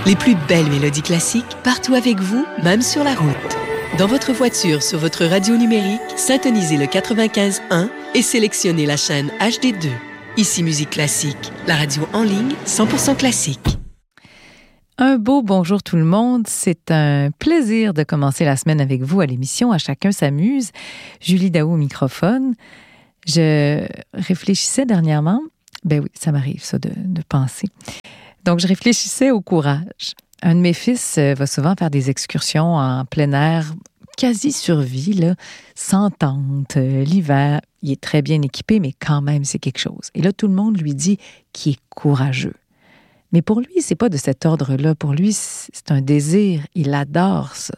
Les plus belles mélodies classiques, partout avec vous, même sur la route. Dans votre voiture, sur votre radio numérique, syntonisez le 95.1 et sélectionnez la chaîne HD2. Ici Musique Classique, la radio en ligne 100% classique. Un beau bonjour tout le monde. C'est un plaisir de commencer la semaine avec vous à l'émission « À chacun s'amuse ». Julie Daou au microphone. Je réfléchissais dernièrement, ben oui, ça m'arrive ça de penser. Donc je réfléchissais au courage. Un de mes fils va souvent faire des excursions en plein air, quasi survie, là, sans tente, l'hiver. Il est très bien équipé, mais quand même, c'est quelque chose. Et là, tout le monde lui dit qu'il est courageux. Mais pour lui, c'est pas de cet ordre-là. Pour lui, c'est un désir. Il adore ça.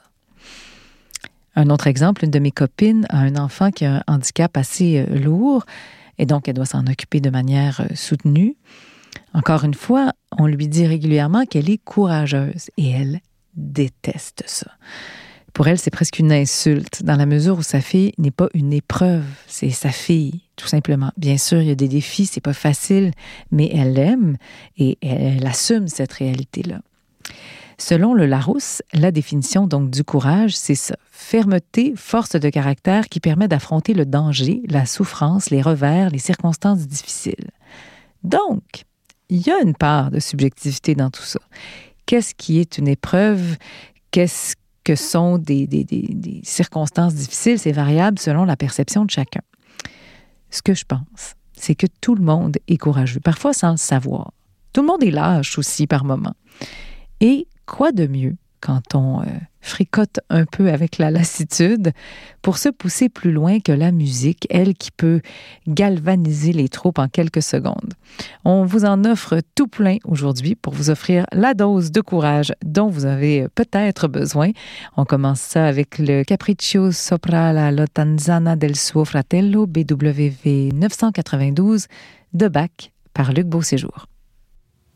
Un autre exemple, une de mes copines a un enfant qui a un handicap assez lourd et donc elle doit s'en occuper de manière soutenue. Encore une fois, on lui dit régulièrement qu'elle est courageuse et elle déteste ça. Pour elle, c'est presque une insulte dans la mesure où sa fille n'est pas une épreuve, c'est sa fille, tout simplement. Bien sûr, il y a des défis, c'est pas facile, mais elle l'aime et elle assume cette réalité-là. Selon le Larousse, la définition donc du courage, c'est ça. Fermeté, force de caractère qui permet d'affronter le danger, la souffrance, les revers, les circonstances difficiles. Donc, il y a une part de subjectivité dans tout ça. Qu'est-ce qui est une épreuve? Qu'est-ce que sont des circonstances difficiles? C'est variable selon la perception de chacun. Ce que je pense, c'est que tout le monde est courageux, parfois sans le savoir. Tout le monde est lâche aussi par moment. Et quoi de mieux quand on fricote un peu avec la lassitude pour se pousser plus loin que la musique, elle qui peut galvaniser les troupes en quelques secondes. On vous en offre tout plein aujourd'hui pour vous offrir la dose de courage dont vous avez peut-être besoin. On commence ça avec le Capriccio sopra la Lotanzana del suo fratello BWV 992 de Bach par Luc Beauséjour.